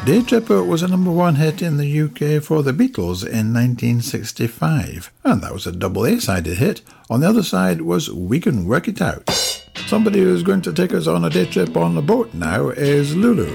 Day Tripper was a number one hit in the UK for the Beatles in 1965, and that was a double A-sided hit. On the other side was We Can Work It Out. Somebody who's going to take us on a day trip on a boat now is Lulu.